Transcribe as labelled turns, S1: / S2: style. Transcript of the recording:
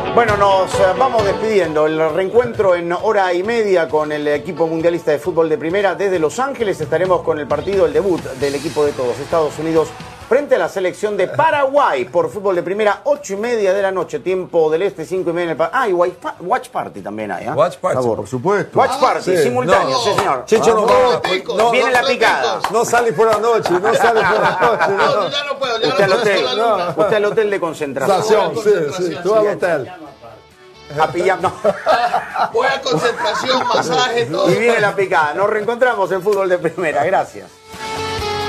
S1: Bueno, nos vamos despidiendo. El reencuentro en hora y media con el equipo mundialista de fútbol de primera desde Los Ángeles. Estaremos con el partido, el debut del equipo de todos, Estados Unidos, frente a la selección de Paraguay por fútbol de primera, 8:30 de la noche, tiempo del este, 5:30 en el y Watch Party también hay, ¿eh?
S2: Watch Party, por supuesto.
S1: Watch Party,
S2: sí.
S1: simultáneo, sí, señor.
S2: Chicho no
S1: viene la picada.
S2: No sale por la noche, no sale por la noche.
S3: No, ya no puedo, ya
S1: Usted
S3: no
S1: al hotel,
S3: puedo.
S1: usted al hotel de concentración.
S2: Sí, tú al hotel.
S1: A pillar, no.
S3: Voy a concentración, masaje, todo.
S1: Y viene la picada. Nos reencontramos en fútbol de primera. Gracias.